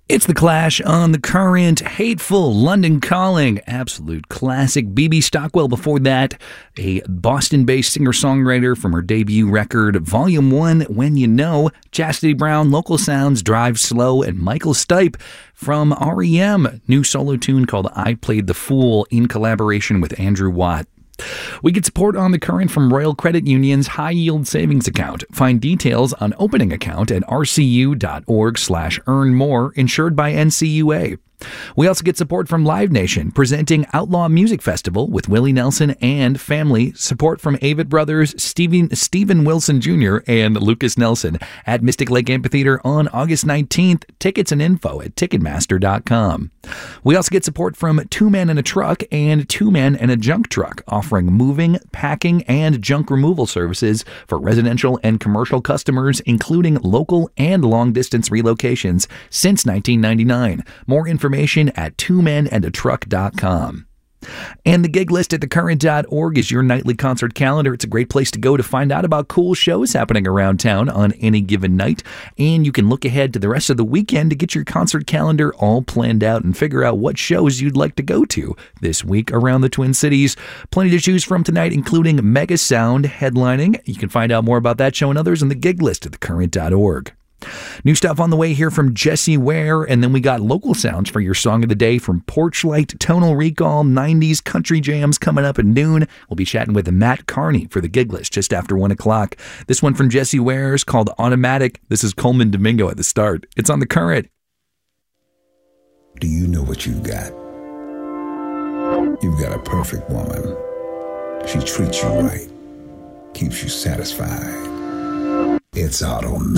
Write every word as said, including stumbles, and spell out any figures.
It's The Clash on The Current. Hateful, London Calling, absolute classic. B B Stockwell before that, a Boston-based singer-songwriter from her debut record, Volume one, When You Know. Chastity Brown, Local Sounds, Drive Slow, and Michael Stipe from R E M. New solo tune called I Played the Fool in collaboration with Andrew Watt. We get support on The Current from Royal Credit Union's High Yield Savings Account. Find details on opening account at rcu.org slash earn more, insured by N C U A. We also get support from Live Nation, presenting Outlaw Music Festival with Willie Nelson and family. Support from Avett Brothers, Steven, Steven Wilson Junior and Lucas Nelson at Mystic Lake Amphitheater on August nineteenth. Tickets and info at ticketmaster dot com. We also get support from Two Men and a Truck and Two Men and a Junk Truck, offering moving, packing, and junk removal services for residential and commercial customers, including local and long-distance relocations since nineteen ninety-nine. More information at two men and a truck dot com. And the gig list at the current dot org is your nightly concert calendar. It's a great place to go to find out about cool shows happening around town on any given night. And you can look ahead to the rest of the weekend to get your concert calendar all planned out and figure out what shows you'd like to go to this week around the Twin Cities. Plenty to choose from tonight, including Mega Sound headlining. You can find out more about that show and others on the gig list at the current dot org. New stuff on the way here from Jessie Ware, and then we got local sounds for your song of the day from Porchlight, Tonal Recall, nineties country jams coming up at noon. We'll be chatting with Matt Carney for the gig list just after one o'clock. This one from Jessie Ware is called Automatic. This is Coleman Domingo at the start. It's on The Current. Do you know what you've got? You've got a perfect woman. She treats you right, keeps you satisfied. It's automatic.